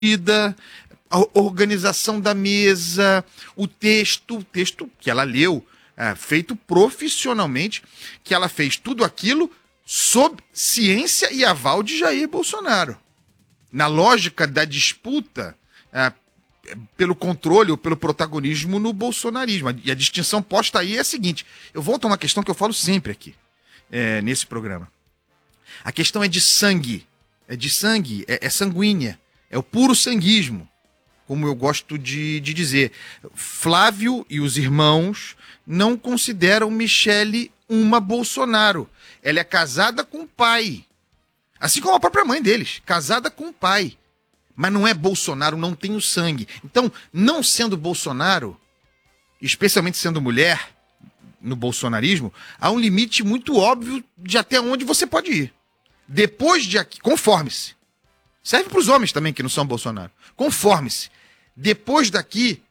a organização da mesa, o texto que ela leu, feito profissionalmente, que ela fez tudo aquilo sob ciência e aval de Jair Bolsonaro. Na lógica da disputa pelo controle ou pelo protagonismo no bolsonarismo. E a distinção posta aí é a seguinte: eu volto a uma questão que eu falo sempre aqui, nesse programa. A questão é de sangue. É sanguínea. É o puro sanguismo, como eu gosto de dizer. Flávio e os irmãos não consideram Michele uma Bolsonaro. Ela é casada com o pai. Assim como a própria mãe deles, casada com o pai. Mas não é Bolsonaro, não tem o sangue. Então, não sendo Bolsonaro, especialmente sendo mulher no bolsonarismo, há um limite muito óbvio de até onde você pode ir. Depois de aqui, conforme-se. Serve para os homens também que não são Bolsonaro. Conforme-se. Depois daqui,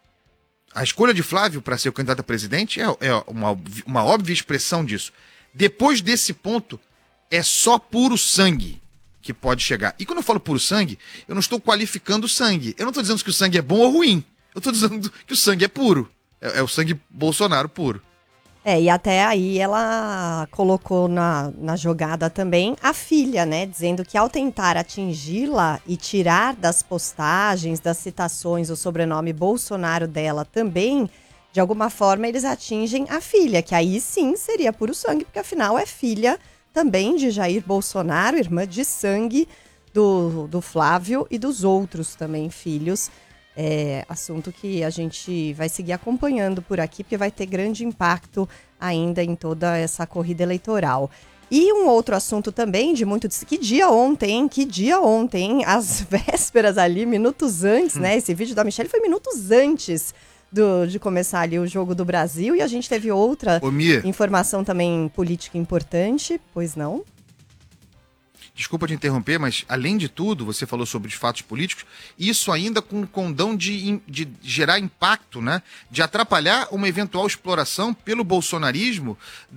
a escolha de Flávio para ser o candidato a presidente é uma óbvia expressão disso. Depois desse ponto, é só puro sangue que pode chegar. E quando eu falo puro sangue, eu não estou qualificando o sangue. Eu não estou dizendo que o sangue é bom ou ruim. Eu estou dizendo que o sangue é puro. É o sangue Bolsonaro puro. E até aí ela colocou na jogada também a filha, né? Dizendo que ao tentar atingi-la e tirar das postagens, das citações, o sobrenome Bolsonaro dela também, de alguma forma eles atingem a filha, que aí sim seria puro sangue, porque afinal é filha também de Jair Bolsonaro, irmã de sangue do Flávio e dos outros também filhos. Assunto que a gente vai seguir acompanhando por aqui, porque vai ter grande impacto ainda em toda essa corrida eleitoral. E um outro assunto também de muito... Que dia ontem, hein? Às vésperas ali, minutos antes, né? Esse vídeo da Michele foi minutos antes de começar ali o Jogo do Brasil. E a gente teve outra informação também política importante, pois não? Desculpa te interromper, mas além de tudo, você falou sobre os fatos políticos, isso ainda com o condão de gerar impacto, né? De atrapalhar uma eventual exploração pelo bolsonarismo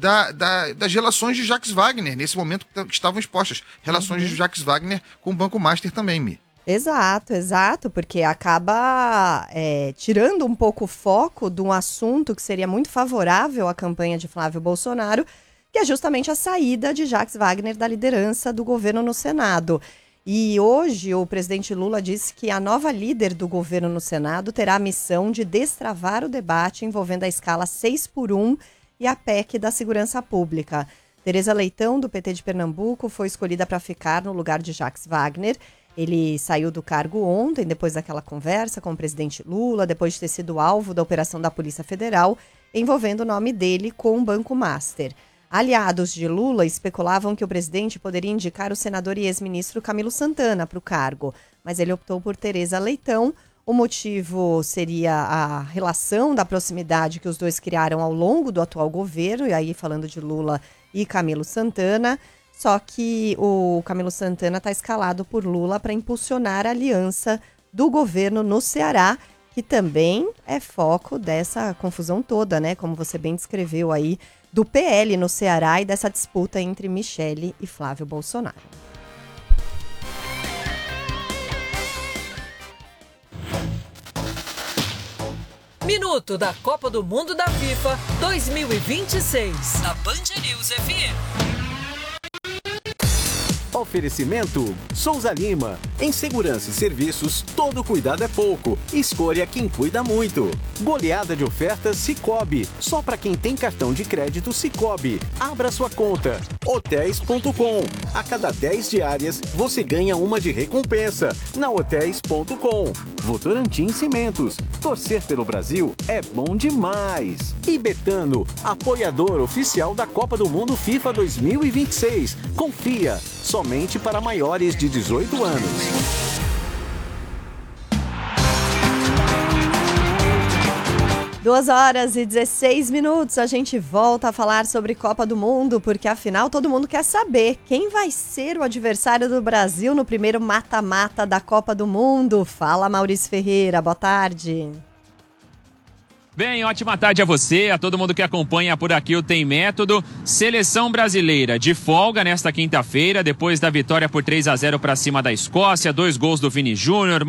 das relações de Jacques Wagner, nesse momento que estavam expostas. Relações de Jacques Wagner com o Banco Master também, Mi. Exato, porque acaba tirando um pouco o foco de um assunto que seria muito favorável à campanha de Flávio Bolsonaro, que é justamente a saída de Jacques Wagner da liderança do governo no Senado. E hoje o presidente Lula disse que a nova líder do governo no Senado terá a missão de destravar o debate envolvendo a escala 6x1 e a PEC da segurança pública. Tereza Leitão, do PT de Pernambuco, foi escolhida para ficar no lugar de Jacques Wagner. Ele saiu do cargo ontem, depois daquela conversa com o presidente Lula, depois de ter sido alvo da operação da Polícia Federal, envolvendo o nome dele com o Banco Master. Aliados de Lula especulavam que o presidente poderia indicar o senador e ex-ministro Camilo Santana para o cargo, mas ele optou por Tereza Leitão. O motivo seria a relação da proximidade que os dois criaram ao longo do atual governo, e aí falando de Lula e Camilo Santana, só que o Camilo Santana está escalado por Lula para impulsionar a aliança do governo no Ceará, que também é foco dessa confusão toda, né? Como você bem descreveu aí, do PL no Ceará e dessa disputa entre Michele e Flávio Bolsonaro. Minuto da Copa do Mundo da FIFA 2026, da Band News FM. Oferecimento Souza Lima. Em segurança e serviços, todo cuidado é pouco. Escolha quem cuida muito. Goleada de ofertas Sicoob. Só para quem tem cartão de crédito Sicoob. Abra sua conta. Hotéis.com. A cada 10 diárias, você ganha uma de recompensa. Na Hotéis.com. Votorantim Cimentos. Torcer pelo Brasil é bom demais. E Betano, apoiador oficial da Copa do Mundo FIFA 2026. Confia. Somente para maiores de 18 anos. Duas horas e 16 minutos, a gente volta a falar sobre Copa do Mundo, porque afinal todo mundo quer saber quem vai ser o adversário do Brasil no primeiro mata-mata da Copa do Mundo. Fala, Maurício Ferreira, boa tarde. Bem, ótima tarde a você, a todo mundo que acompanha por aqui o Tem Método. Seleção brasileira de folga nesta quinta-feira, depois da vitória por 3-0 para cima da Escócia, 2 gols do Vini Júnior.